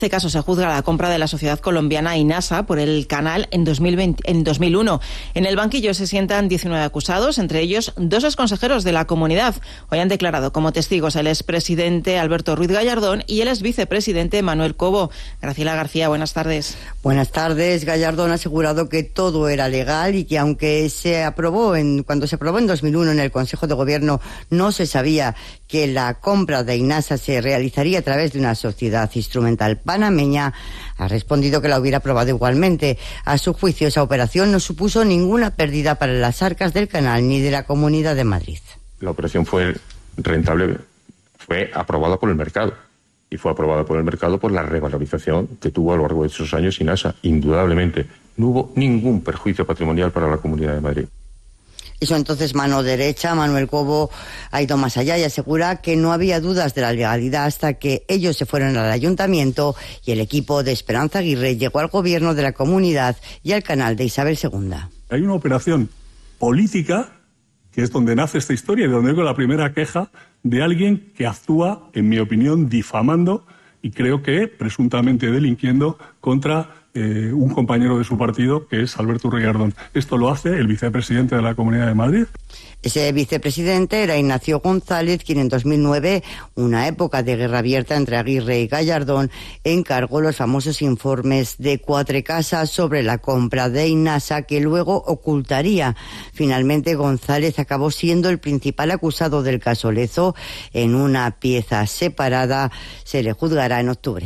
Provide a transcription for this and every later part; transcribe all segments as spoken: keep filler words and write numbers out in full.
En este caso se juzga la compra de la sociedad colombiana Inasa por el canal en, dos mil veinte, en dos mil uno. En el banquillo se sientan diecinueve acusados, entre ellos dos exconsejeros de la comunidad. Hoy han declarado como testigos el expresidente Alberto Ruiz Gallardón y el exvicepresidente Manuel Cobo. Graciela García, buenas tardes. Buenas tardes. Gallardón ha asegurado que todo era legal y que aunque se aprobó en, cuando se aprobó en dos mil uno en el Consejo de Gobierno no se sabía que la compra de Inasa se realizaría a través de una sociedad instrumental panameña, ha respondido que la hubiera aprobado igualmente. A su juicio, esa operación no supuso ninguna pérdida para las arcas del canal ni de la Comunidad de Madrid. La operación fue rentable, fue aprobada por el mercado. Y fue aprobada por el mercado por la revalorización que tuvo a lo largo de esos años Inasa. Indudablemente, no hubo ningún perjuicio patrimonial para la Comunidad de Madrid. Hizo entonces mano derecha. Manuel Cobo ha ido más allá y asegura que no había dudas de la legalidad hasta que ellos se fueron al ayuntamiento y el equipo de Esperanza Aguirre llegó al gobierno de la comunidad y al canal de Isabel segunda. Hay una operación política que es donde nace esta historia y donde vengo la primera queja de alguien que actúa, en mi opinión, difamando y creo que presuntamente delinquiendo contra Eh, un compañero de su partido, que es Alberto Ruiz Gallardón. Esto lo hace el vicepresidente de la Comunidad de Madrid. Ese vicepresidente era Ignacio González, quien en dos mil nueve, una época de guerra abierta entre Aguirre y Gallardón, encargó los famosos informes de Cuatrecasas sobre la compra de Inasa, que luego ocultaría. Finalmente, González acabó siendo el principal acusado del caso Lezo. En una pieza separada, se le juzgará en octubre.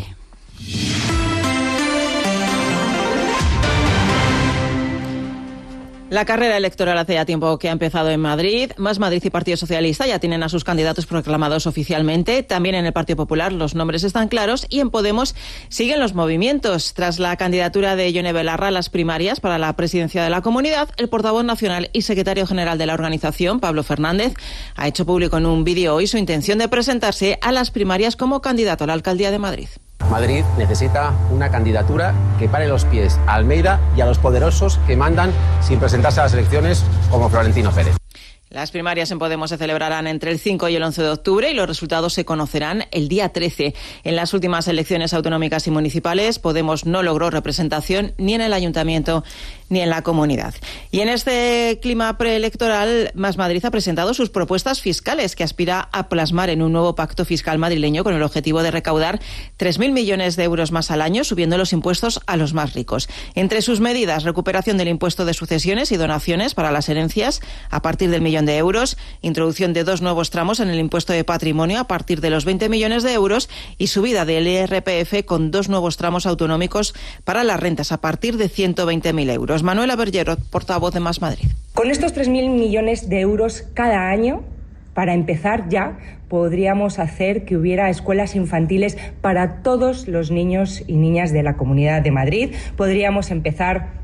La carrera electoral hace ya tiempo que ha empezado en Madrid. Más Madrid y Partido Socialista ya tienen a sus candidatos proclamados oficialmente. También en el Partido Popular los nombres están claros y en Podemos siguen los movimientos. Tras la candidatura de Yone Belarra a las primarias para la presidencia de la comunidad, el portavoz nacional y secretario general de la organización, Pablo Fernández, ha hecho público en un vídeo hoy su intención de presentarse a las primarias como candidato a la alcaldía de Madrid. Madrid necesita una candidatura que pare los pies a Almeida y a los poderosos que mandan sin presentarse a las elecciones como Florentino Pérez. Las primarias en Podemos se celebrarán entre el cinco y el once de octubre y los resultados se conocerán el día trece. En las últimas elecciones autonómicas y municipales, Podemos no logró representación ni en el ayuntamiento ni en la comunidad. Y en este clima preelectoral, Más Madrid ha presentado sus propuestas fiscales que aspira a plasmar en un nuevo pacto fiscal madrileño con el objetivo de recaudar tres mil millones de euros más al año, subiendo los impuestos a los más ricos. Entre sus medidas, recuperación del impuesto de sucesiones y donaciones para las herencias a partir del millón de euros, introducción de dos nuevos tramos en el impuesto de patrimonio a partir de los veinte millones de euros y subida del I R P F con dos nuevos tramos autonómicos para las rentas a partir de ciento veinte mil euros. Manuela Bergero, portavoz de Más Madrid. Con estos tres mil millones de euros cada año, para empezar ya, podríamos hacer que hubiera escuelas infantiles para todos los niños y niñas de la Comunidad de Madrid. Podríamos empezar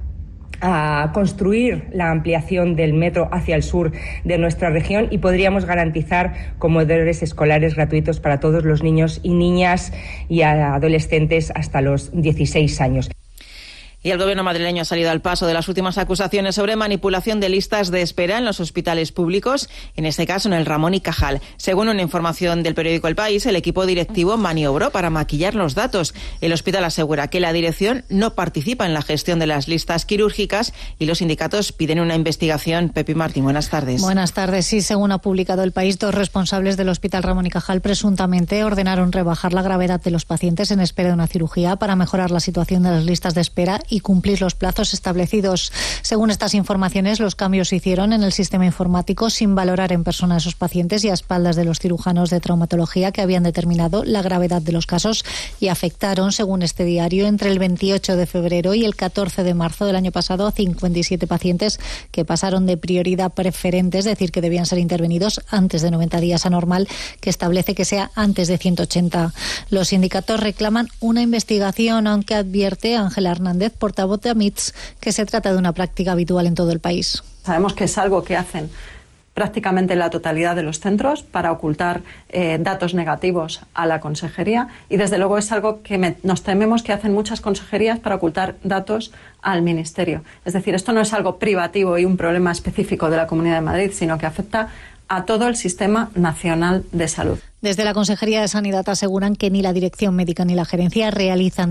a construir la ampliación del metro hacia el sur de nuestra región y podríamos garantizar comedores escolares gratuitos para todos los niños y niñas y adolescentes hasta los dieciséis años. Y el gobierno madrileño ha salido al paso de las últimas acusaciones sobre manipulación de listas de espera en los hospitales públicos, en este caso en el Ramón y Cajal. Según una información del periódico El País, el equipo directivo maniobró para maquillar los datos. El hospital asegura que la dirección no participa en la gestión de las listas quirúrgicas y los sindicatos piden una investigación. Pepi Martín, buenas tardes. Buenas tardes. Sí, según ha publicado El País, dos responsables del hospital Ramón y Cajal presuntamente ordenaron rebajar la gravedad de los pacientes en espera de una cirugía para mejorar la situación de las listas de espera y cumplir los plazos establecidos. Según estas informaciones, los cambios se hicieron en el sistema informático sin valorar en persona a esos pacientes y a espaldas de los cirujanos de traumatología que habían determinado la gravedad de los casos y afectaron, según este diario, entre el veintiocho de febrero y el catorce de marzo del año pasado a cincuenta y siete pacientes que pasaron de prioridad preferente, es decir, que debían ser intervenidos antes de noventa días a normal, que establece que sea antes de ciento ochenta. Los sindicatos reclaman una investigación, aunque advierte Ángela Hernández, portavoz de AMITS, que se trata de una práctica habitual en todo el país. Sabemos que es algo que hacen prácticamente la totalidad de los centros para ocultar eh, datos negativos a la consejería y desde luego es algo que me, nos tememos que hacen muchas consejerías para ocultar datos al ministerio. Es decir, esto no es algo privativo y un problema específico de la Comunidad de Madrid, sino que afecta a todo el sistema nacional de salud. Desde la Consejería de Sanidad aseguran que ni la Dirección Médica ni la Gerencia realizan